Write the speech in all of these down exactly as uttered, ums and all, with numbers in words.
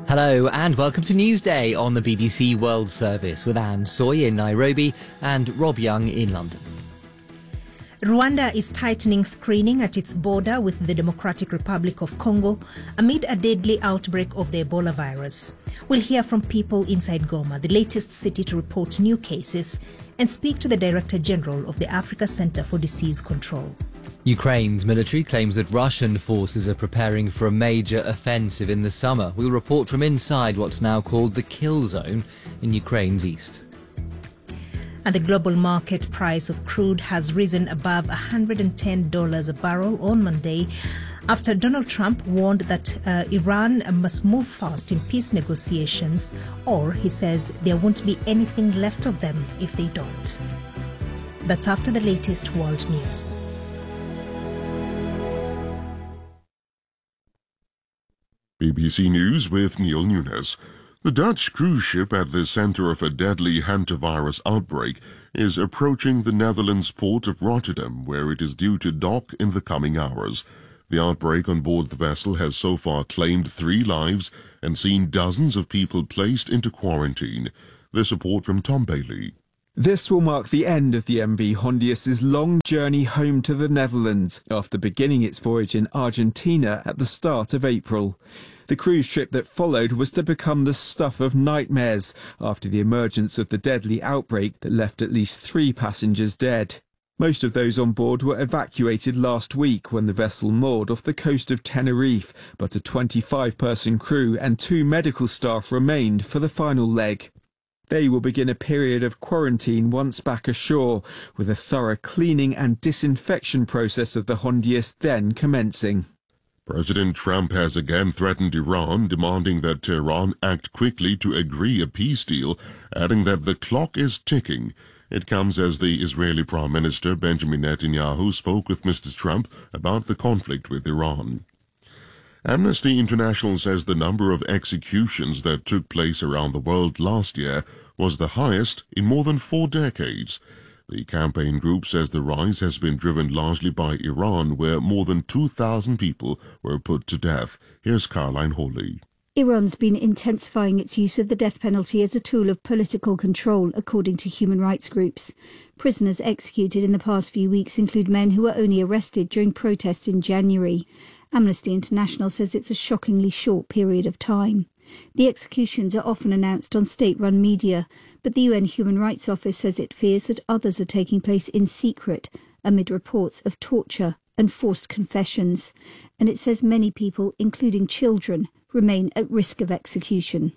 Hello and welcome to Newsday on the B B C World Service with Anne Soy in Nairobi and Rob Young in London. Rwanda is tightening screening at its border with the Democratic Republic of Congo amid a deadly outbreak of the Ebola virus. We'll hear from people inside Goma, the latest city to report new cases, and speak to the Director General of the Africa Center for Disease Control. Ukraine's military claims that Russian forces are preparing for a major offensive in the summer. We'll report from inside what's now called the kill zone in Ukraine's east. And the global market price of crude has risen above one hundred ten dollars a barrel on Monday after Donald Trump warned that uh, Iran must move fast in peace negotiations, or he says there won't be anything left of them if they don't. That's after the latest world news. B B C News with Neil Nunes. The Dutch cruise ship at the centre of a deadly hantavirus outbreak is approaching the Netherlands port of Rotterdam, where it is due to dock in the coming hours. The outbreak on board the vessel has so far claimed three lives and seen dozens of people placed into quarantine. This report from Tom Bailey. This will mark the end of the M V Hondius's long journey home to the Netherlands after beginning its voyage in Argentina at the start of April. The cruise trip that followed was to become the stuff of nightmares after the emergence of the deadly outbreak that left at least three passengers dead. Most of those on board were evacuated last week when the vessel moored off the coast of Tenerife, but a twenty-five person crew and two medical staff remained for the final leg. They will begin a period of quarantine once back ashore, with a thorough cleaning and disinfection process of the Hondius then commencing. President Trump has again threatened Iran, demanding that Tehran act quickly to agree a peace deal, adding that the clock is ticking. It comes as the Israeli Prime Minister Benjamin Netanyahu spoke with Mister Trump about the conflict with Iran. Amnesty International says the number of executions that took place around the world last year was the highest in more than four decades. The campaign group says the rise has been driven largely by Iran, where more than two thousand people were put to death. Here's Caroline Hawley. Iran's been intensifying its use of the death penalty as a tool of political control, according to human rights groups. Prisoners executed in the past few weeks include men who were only arrested during protests in January. Amnesty International says it's a shockingly short period of time. The executions are often announced on state-run media, but the U N Human Rights Office says it fears that others are taking place in secret amid reports of torture and forced confessions, and it says many people, including children, remain at risk of execution.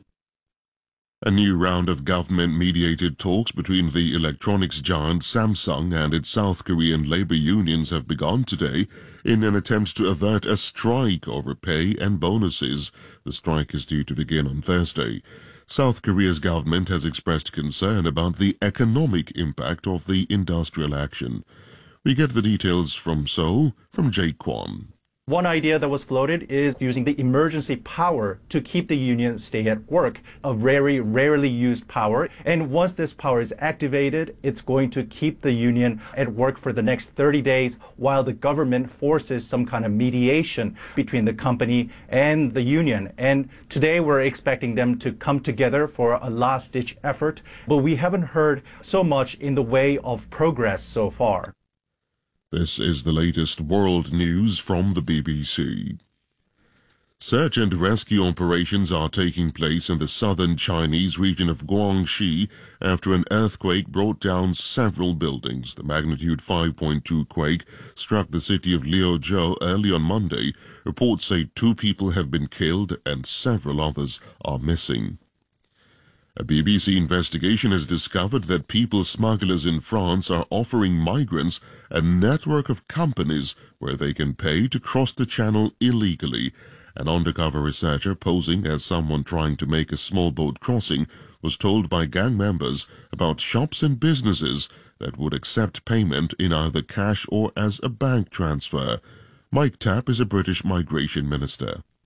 A new round of government-mediated talks between the electronics giant Samsung and its South Korean labor unions have begun today in an attempt to avert a strike over pay and bonuses. The strike is due to begin on Thursday. South Korea's government has expressed concern about the economic impact of the industrial action. We get the details from Seoul, from Jake Kwon. One idea that was floated is using the emergency power to keep the union stay at work, a very rarely used power. And once this power is activated, it's going to keep the union at work for the next thirty days while the government forces some kind of mediation between the company and the union. And today we're expecting them to come together for a last-ditch effort, but we haven't heard so much in the way of progress so far. This is the latest world news from the B B C. Search and rescue operations are taking place in the southern Chinese region of Guangxi after an earthquake brought down several buildings. The magnitude five point two quake struck the city of Liuzhou early on Monday. Reports say two people have been killed and several others are missing. A B B C investigation has discovered that people smugglers in France are offering migrants a network of companies where they can pay to cross the channel illegally. An undercover researcher posing as someone trying to make a small boat crossing was told by gang members about shops and businesses that would accept payment in either cash or as a bank transfer. Mike Tapp is a British migration minister.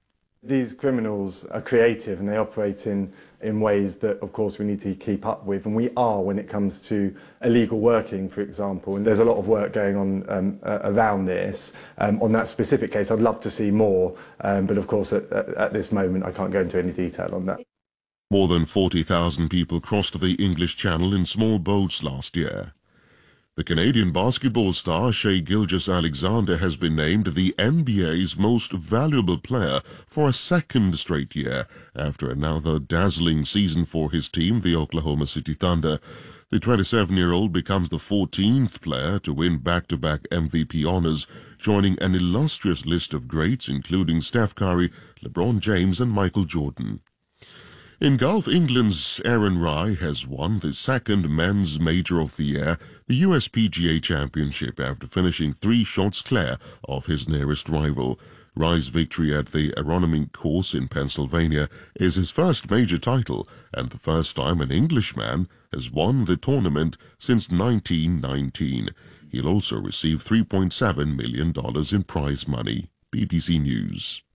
These criminals are creative and they operate in, in ways that, of course, we need to keep up with. And we are when it comes to illegal working, for example. And there's a lot of work going on um, uh, around this. Um, on that specific case, I'd love to see more. Um, but, of course, at, at, at this moment, I can't go into any detail on that. More than forty thousand people crossed the English Channel in small boats last year. The Canadian basketball star Shai Gilgeous-Alexander has been named the N B A's most valuable player for a second straight year after another dazzling season for his team, the Oklahoma City Thunder. The twenty-seven-year-old becomes the fourteenth player to win back-to-back M V P honors, joining an illustrious list of greats including Steph Curry, LeBron James and Michael Jordan. In golf, England's Aaron Rai has won the second men's major of the year, the U S P G A Championship, after finishing three shots clear of his nearest rival. Rai's victory at the Aronimink course in Pennsylvania is his first major title and the first time an Englishman has won the tournament since nineteen nineteen. He'll also receive three point seven million dollars in prize money. B B C News.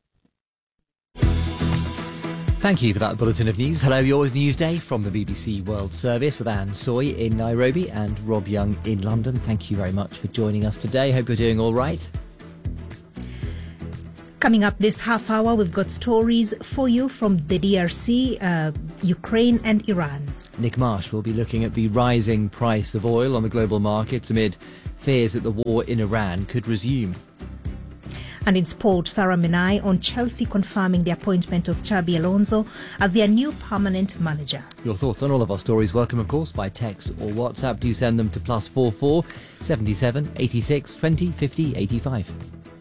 Thank you for that bulletin of news. Hello, yours Newsday from the B B C World Service with Anne Soy in Nairobi and Rob Young in London. Thank you very much for joining us today. Hope you're doing all right. Coming up this half hour, we've got stories for you from the D R C, uh, Ukraine and Iran. Nick Marsh will be looking at the rising price of oil on the global markets amid fears that the war in Iran could resume. And in sport, Sarah Menai on Chelsea confirming the appointment of Xabi Alonso as their new permanent manager. Your thoughts on all of our stories, welcome of course by text or WhatsApp. Do send them to plus four four seventy seven eighty six twenty fifty eighty five.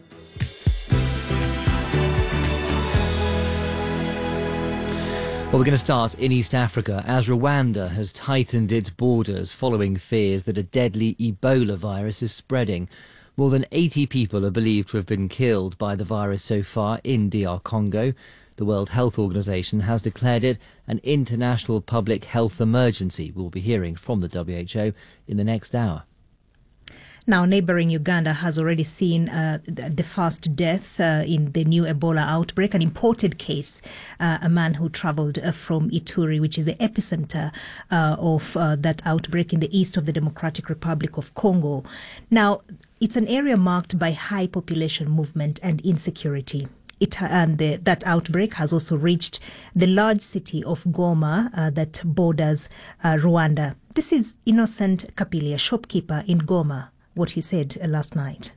Well, we're going to start in East Africa as Rwanda has tightened its borders following fears that a deadly Ebola virus is spreading. More than eighty people are believed to have been killed by the virus so far in D R Congo. The World Health Organization has declared it an international public health emergency. We'll be hearing from the W H O in the next hour. Now, neighbouring Uganda has already seen uh, the first death uh, in the new Ebola outbreak, an imported case, uh, a man who travelled uh, from Ituri, which is the epicenter uh, of uh, that outbreak in the east of the Democratic Republic of Congo. Now, it's an area marked by high population movement and insecurity. It, and the, that outbreak has also reached the large city of Goma uh, that borders uh, Rwanda. This is Innocent Kapili, a shopkeeper in Goma, what he said uh, last night.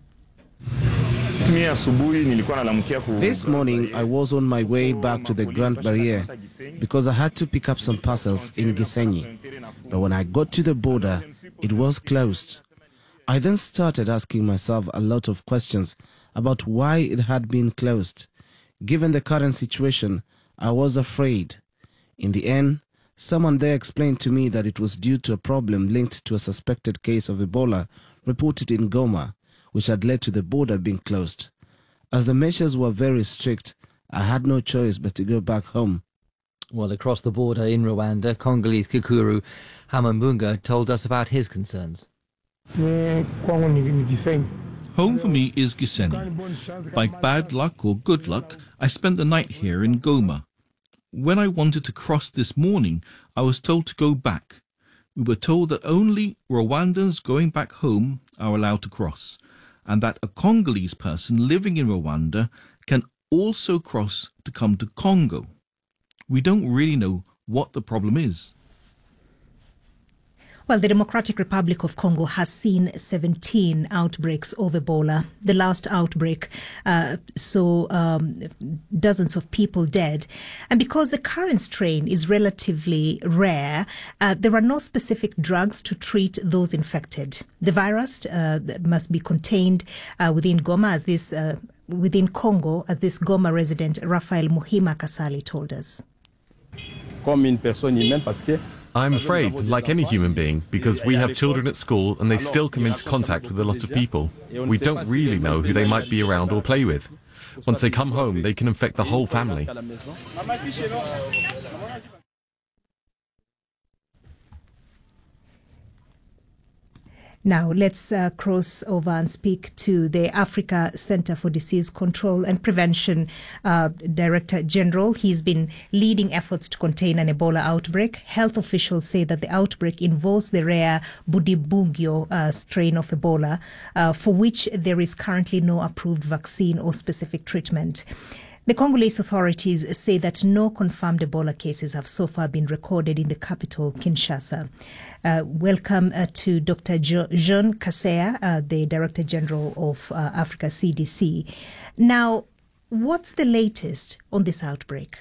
This morning I was on my way back to the Grand Barrier because I had to pick up some parcels in Gisenyi. But when I got to the border, it was closed. I then started asking myself a lot of questions about why it had been closed. Given the current situation, I was afraid. In the end, someone there explained to me that it was due to a problem linked to a suspected case of Ebola reported in Goma, which had led to the border being closed. As the measures were very strict, I had no choice but to go back home. Well, across the border in Rwanda, Congolese Kukuru Hamambunga told us about his concerns. Home for me is Gisenyi. By bad luck or good luck, I spent the night here in Goma. When I wanted to cross this morning, I was told to go back. We were told that only Rwandans going back home are allowed to cross, and that a Congolese person living in Rwanda can also cross to come to Congo. We don't really know what the problem is. Well, the Democratic Republic of Congo has seen seventeen outbreaks of Ebola. The last outbreak uh, saw um, dozens of people dead. And because the current strain is relatively rare, uh, there are no specific drugs to treat those infected. The virus uh, must be contained uh, within Goma, as this uh, within Congo, as this Goma resident Raphael Muhima Kasali told us. I'm afraid, like any human being, because we have children at school and they still come into contact with a lot of people. We don't really know who they might be around or play with. Once they come home, they can infect the whole family. Now, let's uh, cross over and speak to the Africa Center for Disease Control and Prevention uh, Director General. He's been leading efforts to contain an Ebola outbreak. Health officials say that the outbreak involves the rare Budibugyo uh, strain of Ebola, uh, for which there is currently no approved vaccine or specific treatment. The Congolese authorities say that no confirmed Ebola cases have so far been recorded in the capital, Kinshasa. Uh, welcome uh, to Doctor Jo- Jean Kaseya, uh, the Director General of uh, Africa C D C. Now, what's the latest on this outbreak?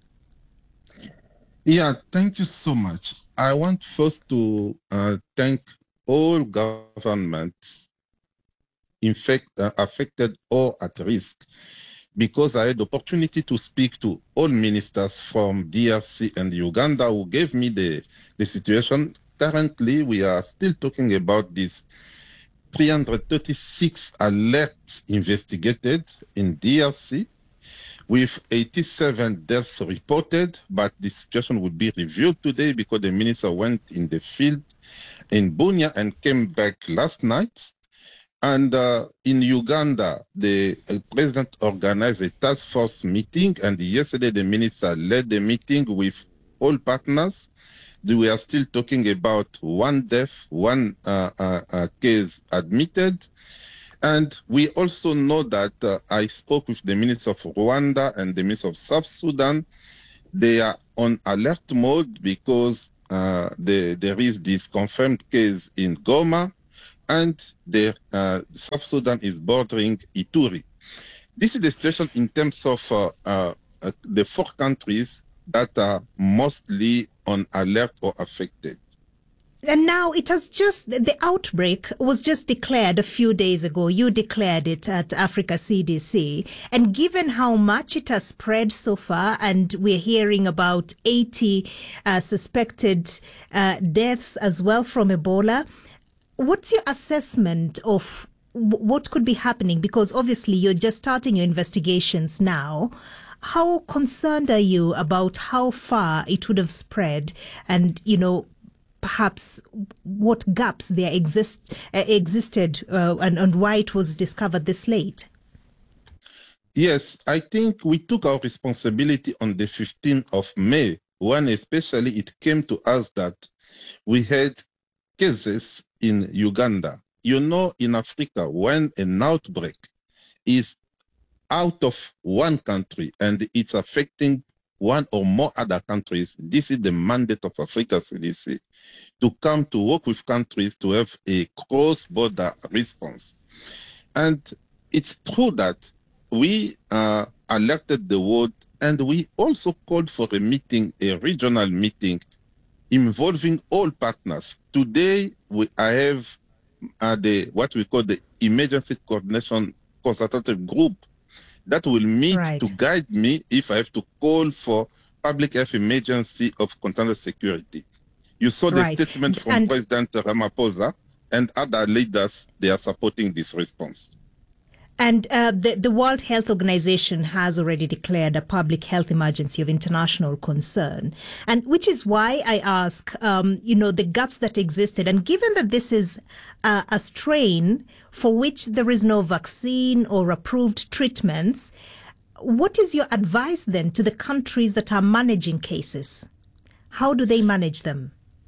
Yeah, thank you so much. I want first to uh, thank all governments infect, uh, affected or at risk, because I had the opportunity to speak to all ministers from D R C and Uganda who gave me the, the situation. Currently, we are still talking about this three hundred thirty-six alerts investigated in D R C, with eighty-seven deaths reported, but the situation will be reviewed today because the minister went in the field in Bunia and came back last night. And uh, in Uganda, the uh, president organized a task force meeting, and yesterday the minister led the meeting with all partners. We are still talking about one death, one uh, uh, uh, case admitted. And we also know that uh, I spoke with the minister of Rwanda and the minister of South Sudan. They are on alert mode because uh, they, there is this confirmed case in Goma, and the uh, South Sudan is bordering Ituri. This is the situation in terms of uh, uh, uh, the four countries that are mostly on alert or affected. And now it has just, the outbreak was just declared a few days ago. You declared it at Africa C D C. And given how much it has spread so far, and we're hearing about eighty uh, suspected uh, deaths as well from Ebola, what's your assessment of w- what could be happening? Because obviously you're just starting your investigations now. How concerned are you about how far it would have spread, and, you know, perhaps what gaps there exist uh, existed uh, and, and why it was discovered this late? Yes, I think we took our responsibility on the fifteenth of May, when especially it came to us that we had cases in Uganda. You know, in Africa, when an outbreak is out of one country and it's affecting one or more other countries, this is the mandate of Africa C D C, to come to work with countries to have a cross-border response. And it's true that we uh, alerted the world, and we also called for a meeting, a regional meeting, involving all partners. Today, we, I have uh, the what we call the Emergency Coordination Consultative Group that will meet right. to guide me if I have to call for public health emergency of container security. You saw the right. statement from and President Ramaphosa and other leaders. They are supporting this response. And uh, the, the World Health Organization has already declared a public health emergency of international concern, and which is why I ask, um, you know, the gaps that existed. And given that this is uh, a strain for which there is no vaccine or approved treatments, what is your advice then to the countries that are managing cases? How do they manage them?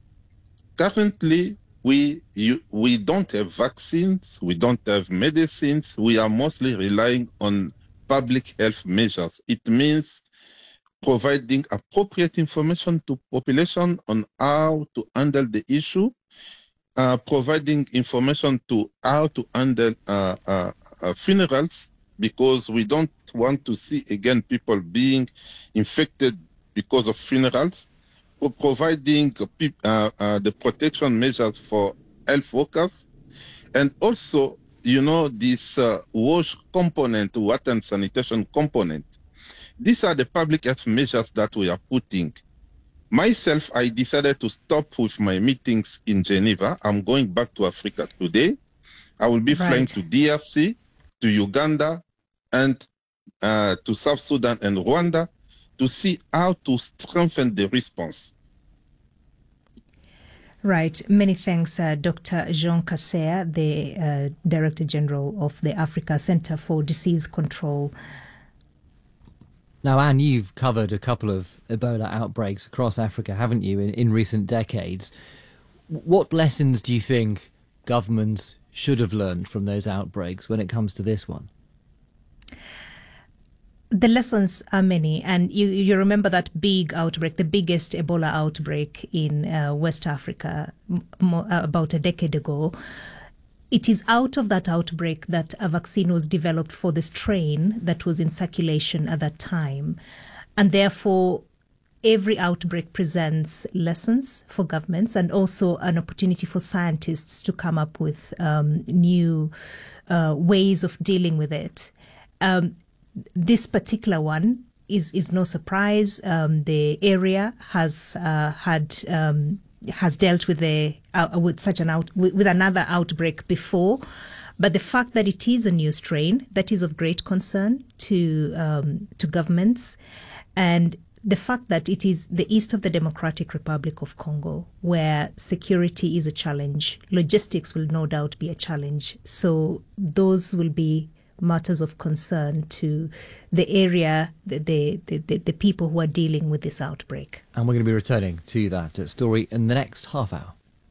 Currently, We you, we don't have vaccines, we don't have medicines, we are mostly relying on public health measures. It means providing appropriate information to population on how to handle the issue, uh, providing information to how to handle uh, uh, uh, funerals, because we don't want to see again people being infected because of funerals. For providing uh, uh, the protection measures for health workers, and also, you know, this uh, wash component, water and sanitation component. These are the public health measures that we are putting. Myself, I decided to stop with my meetings in Geneva. I'm going back to Africa today. I will be right. flying to D R C, to Uganda, and uh, to South Sudan and Rwanda, to see how to strengthen the response. Right. Many thanks, uh, Doctor Jean Kasea, the uh, Director General of the Africa Centre for Disease Control. Now, Anne, you've covered a couple of Ebola outbreaks across Africa, haven't you, in, in recent decades. What lessons do you think governments should have learned from those outbreaks when it comes to this one? The lessons are many, and you, you remember that big outbreak, the biggest Ebola outbreak in uh, West Africa mo- uh, about a decade ago. It is out of that outbreak that a vaccine was developed for the strain that was in circulation at that time. And therefore, every outbreak presents lessons for governments and also an opportunity for scientists to come up with um, new uh, ways of dealing with it. Um, This particular one is is no surprise. Um, the area has uh, had um, has dealt with a uh, with such an out with, with another outbreak before, but the fact that it is a new strain, that is of great concern to um, to governments, and the fact that it is the east of the Democratic Republic of Congo, where security is a challenge, logistics will no doubt be a challenge. So those will be matters of concern to the area, the, the, the, the people who are dealing with this outbreak. And we're going to be returning to that story in the next half hour.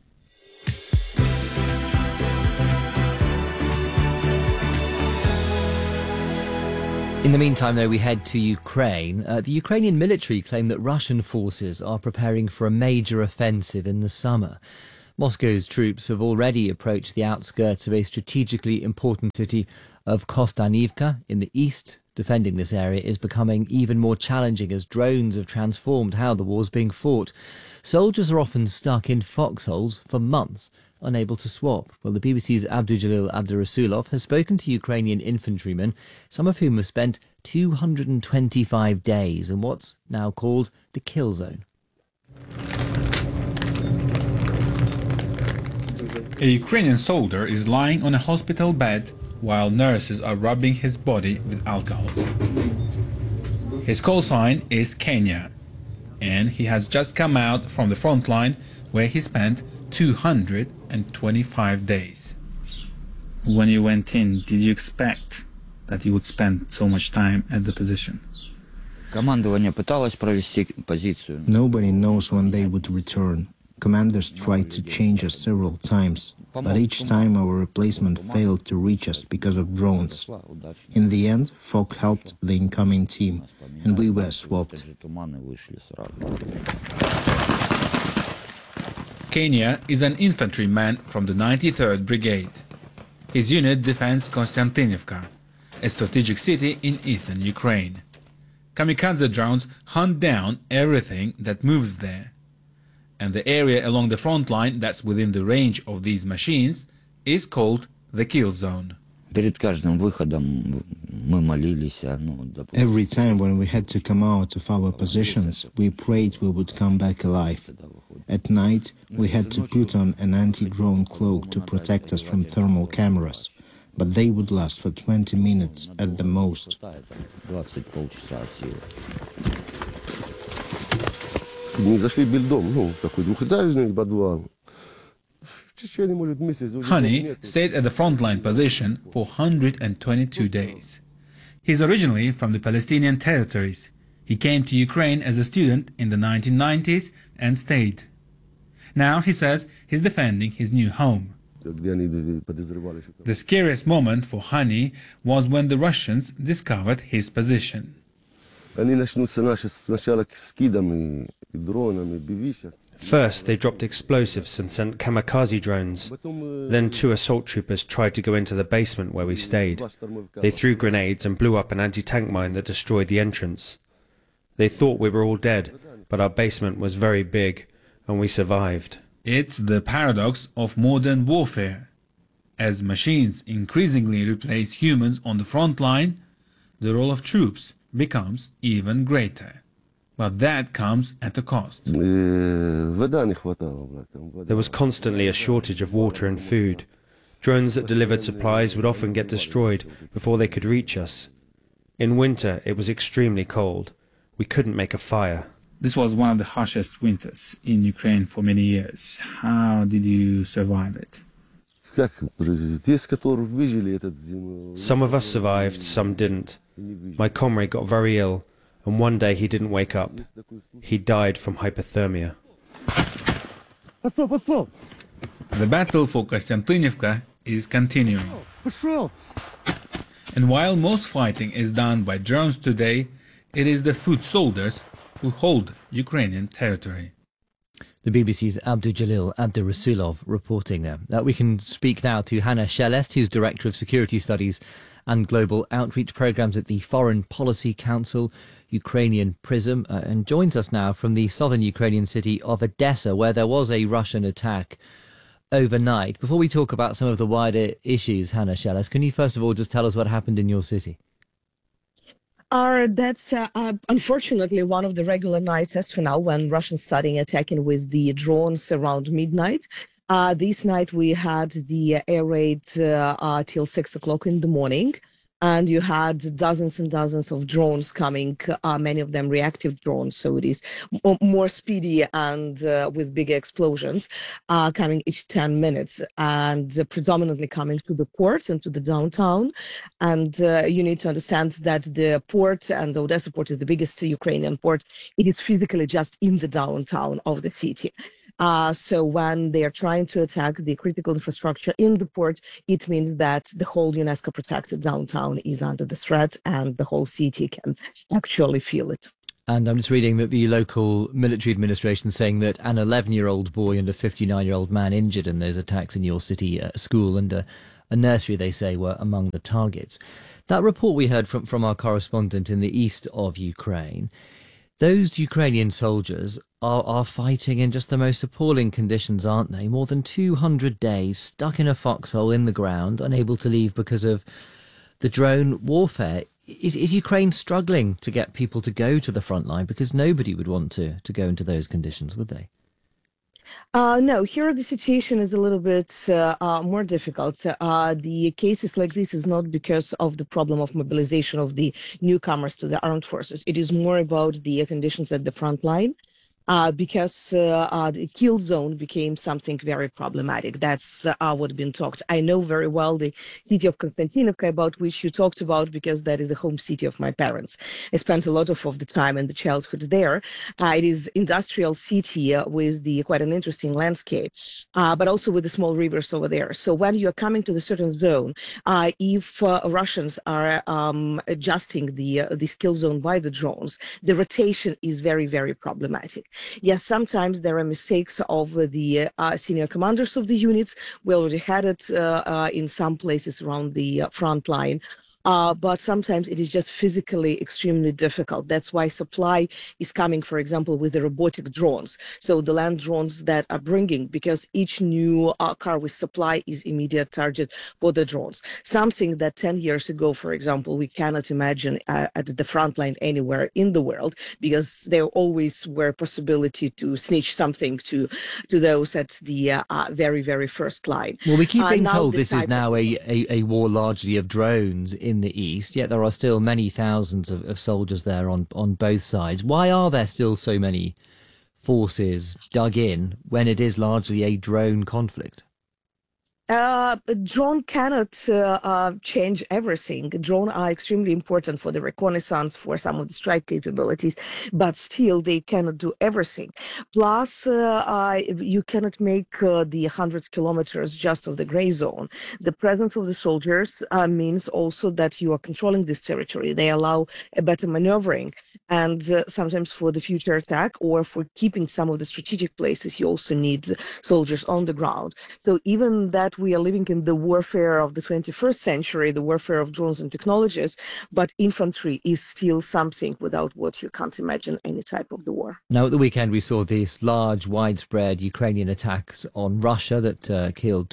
In the meantime, though, we head to Ukraine. Uh, the Ukrainian military claim that Russian forces are preparing for a major offensive in the summer. Moscow's troops have already approached the outskirts of a strategically important city of Kostanivka in the east. Defending this area is becoming even more challenging as drones have transformed how the war's being fought. Soldiers are often stuck in foxholes for months, unable to swap. Well, the B B C's Abdujalil Abdurasulov has spoken to Ukrainian infantrymen, some of whom have spent two hundred twenty-five days in what's now called the kill zone. A Ukrainian soldier is lying on a hospital bed while nurses are rubbing his body with alcohol. His call sign is Kenya, and he has just come out from the front line where he spent two hundred twenty-five days. When you went in, did you expect that you would spend so much time at the position? Nobody knows when they would return. Commanders tried to change us several times, but each time our replacement failed to reach us because of drones. In the end, F O C helped the incoming team, and we were swapped. Kenya is an infantryman from the ninety-third Brigade. His unit defends Konstantinivka, a strategic city in eastern Ukraine. Kamikaze drones hunt down everything that moves there. And the area along the front line that's within the range of these machines is called the kill zone. Every time when we had to come out of our positions, we prayed we would come back alive. At night, we had to put on an anti-drone cloak to protect us from thermal cameras, but they would last for twenty minutes at the most. Hani stayed at the frontline position for one hundred twenty-two days. He's originally from the Palestinian territories. He came to Ukraine as a student in the nineteen nineties and stayed. Now he says he's defending his new home. The scariest moment for Hani was when the Russians discovered his position. First, they dropped explosives and sent kamikaze drones. Then two assault troopers tried to go into the basement where we stayed. They threw grenades and blew up an anti-tank mine that destroyed the entrance. They thought we were all dead, but our basement was very big, and we survived. It's the paradox of modern warfare. As machines increasingly replace humans on the front line, the role of troops becomes even greater. But that comes at a cost. There was constantly a shortage of water and food. Drones that delivered supplies would often get destroyed before they could reach us. In winter, it was extremely cold. We couldn't make a fire. This was one of the harshest winters in Ukraine for many years. How did you survive it? Some of us survived, some didn't. My comrade got very ill, and one day he didn't wake up. He died from hypothermia. The battle for Konstantinivka is continuing. And while most fighting is done by drones today, it is the foot soldiers who hold Ukrainian territory. The B B C's Abdujalil Abdurasulov reporting there. Uh, we can speak now to Hannah Shelest, who's Director of Security Studies and Global Outreach Programmes at the Foreign Policy Council, Ukrainian PRISM, uh, and joins us now from the southern Ukrainian city of Odessa, where there was a Russian attack overnight. Before we talk about some of the wider issues, Hannah Shelest, can you first of all just tell us what happened in your city? Uh, that's uh, uh, unfortunately one of the regular nights as for now when Russians starting attacking with the drones around midnight. Uh, this night we had the air raid uh, uh, till six o'clock in the morning. And you had dozens and dozens of drones coming, uh, many of them reactive drones, so it is m- more speedy and uh, with bigger explosions, uh, coming each ten minutes, and uh, predominantly coming to the port and to the downtown. And uh, you need to understand that the port, and the Odessa port is the biggest Ukrainian port, it is physically just in the downtown of the city. Uh, so when they are trying to attack the critical infrastructure in the port, it means that the whole UNESCO protected downtown is under the threat and the whole city can actually feel it. And I'm just reading that the local military administration saying that an eleven-year-old boy and a fifty-nine-year-old man injured in those attacks in your city, a school and a, a nursery, they say, were among the targets. That report we heard from, from our correspondent in the east of Ukraine, those Ukrainian soldiers are, are fighting in just the most appalling conditions, aren't they? More than two hundred days stuck in a foxhole in the ground, unable to leave because of the drone warfare. Is, is Ukraine struggling to get people to go to the front line? Because nobody would want to, to go into those conditions, would they? Uh, no, here the situation is a little bit uh, uh, more difficult. Uh, the cases like this is not because of the problem of mobilization of the newcomers to the armed forces. It is more about the conditions at the front line. Uh, because uh, uh, the kill zone became something very problematic. That's uh, what been talked. I know very well the city of Konstantinivka, about which you talked about, because that is the home city of my parents. I spent a lot of, of the time in the childhood there. Uh, it is industrial city uh, with the quite an interesting landscape, uh, but also with the small rivers over there. So when you are coming to the certain zone, uh, if uh, Russians are um, adjusting the uh, this kill zone by the drones, the rotation is very, very problematic. Yes, sometimes there are mistakes of the uh, senior commanders of the units. We already had it uh, uh, in some places around the uh, front line. Uh, but sometimes it is just physically extremely difficult. That's why supply is coming, for example, with the robotic drones. So the land drones that are bringing, because each new uh, car with supply is immediate target for the drones. Something that ten years ago, for example, we cannot imagine uh, at the front line anywhere in the world, because there always were possibility to snitch something to to those at the uh, uh, very, very first line. Well, we keep being uh, told this is now a, a, a war largely of drones in in the east, yet there are still many thousands of, of soldiers there on, on both sides. Why are there still so many forces dug in when it is largely a drone conflict? Uh, drone cannot uh, uh, change everything. Drones are extremely important for the reconnaissance, for some of the strike capabilities, but still they cannot do everything. Plus, uh, uh, you cannot make uh, the hundreds of kilometers just of the gray zone. The presence of the soldiers uh, means also that you are controlling this territory. They allow a better maneuvering. And uh, sometimes for the future attack or for keeping some of the strategic places, you also need soldiers on the ground. So even that we are living in the warfare of the twenty-first century, the warfare of drones and technologies, but infantry is still something without what you can't imagine any type of the war. Now, at the weekend, we saw these large, widespread Ukrainian attacks on Russia that uh, killed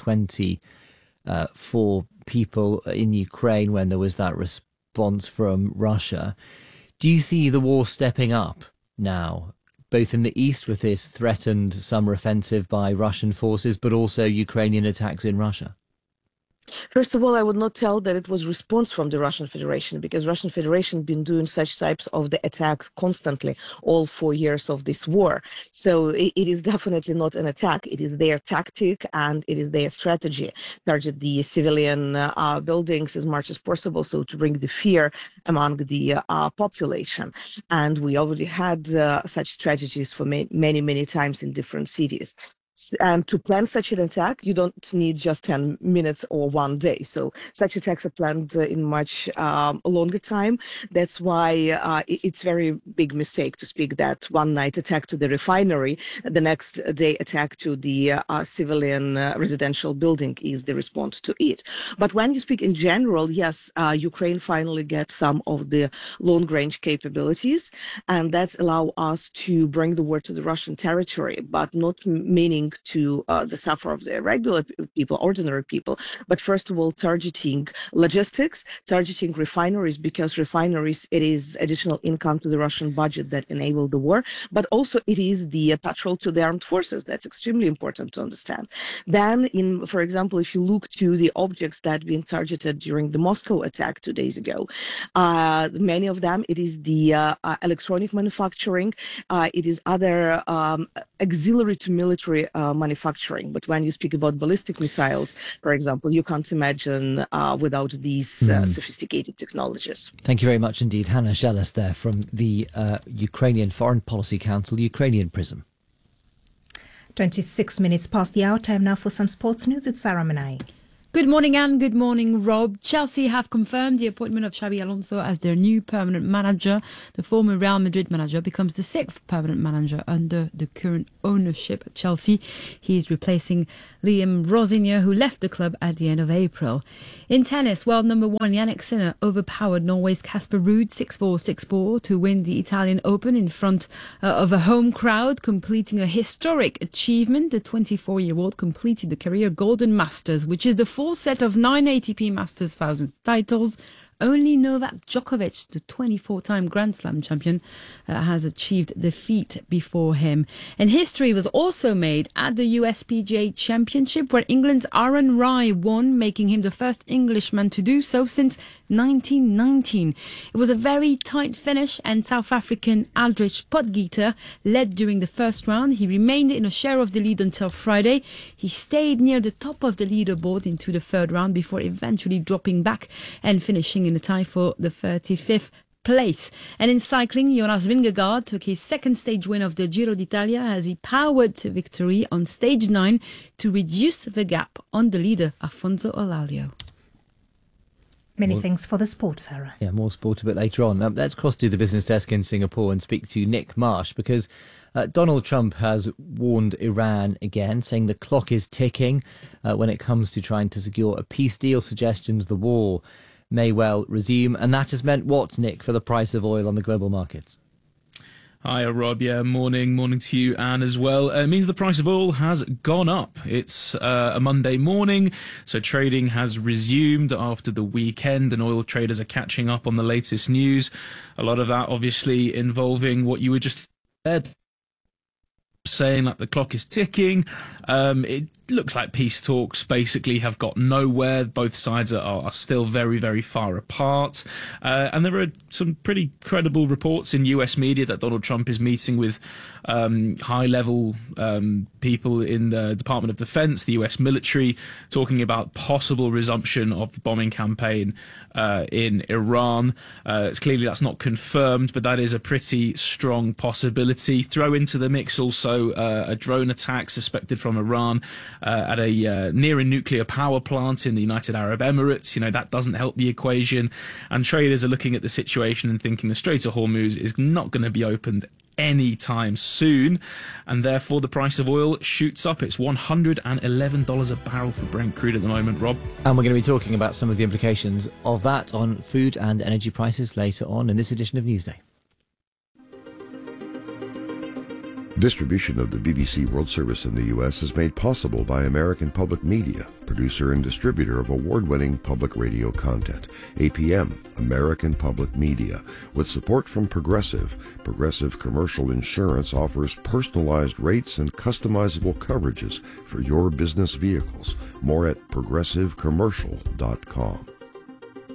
twenty-four people in Ukraine when there was that response from Russia. Do you see the war stepping up now, both in the east with this threatened summer offensive by Russian forces, but also Ukrainian attacks in Russia? First of all, I would not tell that it was response from the Russian Federation, because Russian Federation been doing such types of the attacks constantly all four years of this war. So it, it is definitely not an attack. It is their tactic and it is their strategy. Target the civilian uh, buildings as much as possible, so to bring the fear among the uh, population. And we already had uh, such strategies for ma- many, many times in different cities. And to plan such an attack, you don't need just ten minutes or one day. So such attacks are planned uh, in much um, longer time. That's why uh, it's very big mistake to speak that one night attack to the refinery, the next day attack to the uh, civilian uh, residential building is the response to it. But when you speak in general, yes, uh, Ukraine finally gets some of the long-range capabilities, and that's allow us to bring the war to the Russian territory, but not meaning to uh, the suffer of the regular people, ordinary people, but first of all targeting logistics, targeting refineries, because refineries, it is additional income to the Russian budget that enable the war, but also it is the uh, petrol to the armed forces. That's extremely important to understand. Then, in for example, if you look to the objects that been targeted during the Moscow attack two days ago, uh, many of them, it is the uh, uh, electronic manufacturing, uh, it is other um, auxiliary to military uh, manufacturing. But when you speak about ballistic missiles, for example, you can't imagine uh, without these uh, mm. sophisticated technologies. Thank you very much indeed. Hannah Sheles there from the uh, Ukrainian Foreign Policy Council, Ukrainian Prism. twenty-six minutes past the hour. Time now for some sports news. It's Sarah Manai. Good morning, Anne. Good morning, Rob. Chelsea have confirmed the appointment of Xabi Alonso as their new permanent manager. The former Real Madrid manager becomes the sixth permanent manager under the current ownership at Chelsea. He is replacing Liam Rosenior, who left the club at the end of April. In tennis, world number one Jannik Sinner overpowered Norway's Casper Ruud six four, six four to win the Italian Open in front uh, of a home crowd, completing a historic achievement. The twenty-four-year-old completed the career Golden Masters, which is the full set of nine A T P Masters Thousands titles. Only Novak Djokovic, the twenty-four-time Grand Slam champion, uh, has achieved defeat before him. And history was also made at the U S P G A Championship, where England's Aaron Rai won, making him the first Englishman to do so since nineteen nineteen. It was a very tight finish, and South African Aldrich Potgieter led during the first round. He remained in a share of the lead until Friday. He stayed near the top of the leaderboard into the third round before eventually dropping back and finishing in a tie for the thirty-fifth place. And in cycling, Jonas Vingegaard took his second stage win of the Giro d'Italia as he powered to victory on stage nine to reduce the gap on the leader, Afonso Olalio. Many more, thanks for the sport, Sarah. Yeah, more sport a bit later on. Um, let's cross to the business desk in Singapore and speak to Nick Marsh, because uh, Donald Trump has warned Iran again, saying the clock is ticking uh, when it comes to trying to secure a peace deal. Suggestions the war may well resume. And that has meant what, Nick, for the price of oil on the global markets? Hi, Rob. Yeah, morning. Morning to you, Anne, as well. Uh, it means the price of oil has gone up. It's uh, a Monday morning, so trading has resumed after the weekend, and oil traders are catching up on the latest news. A lot of that, obviously, involving what you were just said, saying that the clock is ticking. Um, it looks like peace talks basically have got nowhere. Both sides are, are still very, very far apart. Uh, and there are some pretty credible reports in U S media that Donald Trump is meeting with um, high-level um, people in the Department of Defense, the U S military, talking about possible resumption of the bombing campaign uh, in Iran. Uh, it's clearly that's not confirmed, but that is a pretty strong possibility. Throw into the mix also uh, a drone attack suspected from Iran uh, at a uh, near a nuclear power plant in the United Arab Emirates. You know, that doesn't help the equation. And traders are looking at the situation and thinking the Strait of Hormuz is not going to be opened anytime soon, and therefore the price of oil shoots up. It's one hundred eleven dollars a barrel for Brent crude at the moment, Rob. And we're going to be talking about some of the implications of that on food and energy prices later on in this edition of Newsday. Distribution of the B B C World Service in the U S is made possible by American Public Media, producer and distributor of award-winning public radio content. A P M, American Public Media. With support from Progressive, Progressive Commercial Insurance offers personalized rates and customizable coverages for your business vehicles. More at progressive commercial dot com.